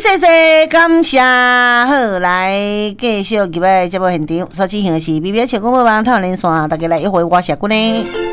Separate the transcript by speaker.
Speaker 1: 谢，感谢。好，来继续入来节目现场，所进行的是 BBS 广播网台连线，大家来一回我是君呢。